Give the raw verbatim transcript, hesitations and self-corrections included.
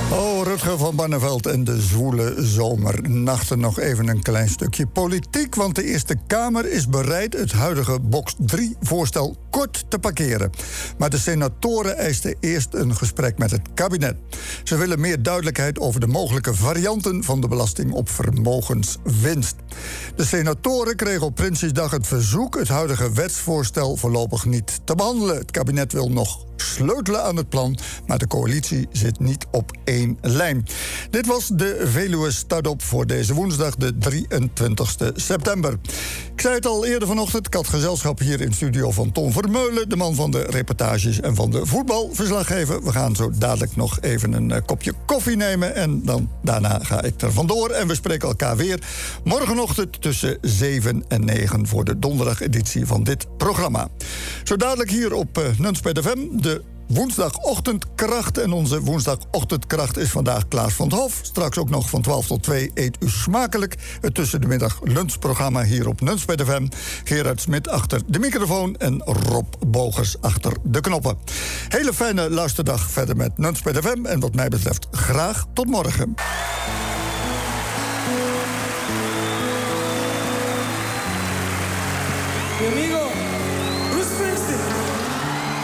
Oh, Rutger van Barneveld en de zwoele zomernachten. Nog even een klein stukje politiek, want de Eerste Kamer is bereid het huidige box drie voorstel kort te parkeren. Maar de senatoren eisten eerst een gesprek met het kabinet. Ze willen meer duidelijkheid over de mogelijke varianten van de belasting op vermogenswinst. De senatoren kregen op Prinsjesdag het verzoek het huidige wetsvoorstel voorlopig niet te behandelen. Het kabinet wil nog sleutelen aan het plan, maar de coalitie zit niet op één lijn. Dit was de Veluwe Start-up voor deze woensdag, de drieëntwintigste september. Ik zei het al eerder vanochtend, ik had gezelschap hier in studio van Ton Vermeulen, de man van de reportages en van de voetbalverslaggever. We gaan zo dadelijk nog even een uh, kopje koffie nemen en dan daarna ga ik er vandoor. En we spreken elkaar weer morgenochtend tussen zeven en negen voor de donderdageditie van dit programma. Zo dadelijk hier op uh, Nunspeet F M, de woensdagochtendkracht. En onze woensdagochtendkracht is vandaag Klaas van 't Hof. Straks ook nog van twaalf tot twee eet u smakelijk. Het tussen de middag lunchprogramma hier op Nunspeet F M. Gerard Smit achter de microfoon en Rob Bogers achter de knoppen. Hele fijne luisterdag verder met Nunspeet F M. En wat mij betreft graag tot morgen. Mi amigo